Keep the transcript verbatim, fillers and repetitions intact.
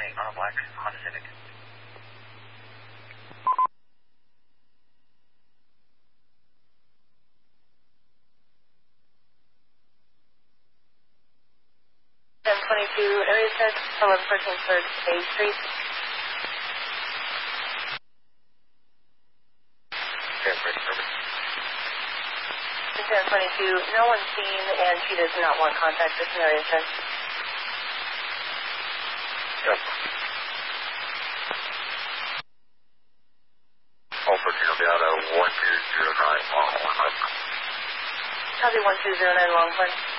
eight on a black Honda Civic. ten twenty-two, area check, eleven fourteen third A Street. ten twenty-two, no one's seen, and she does not want contact with an area check. Yep. Also, Kilo Delta one two zero nine Longhorn. Copy one two zero nine Longhorn.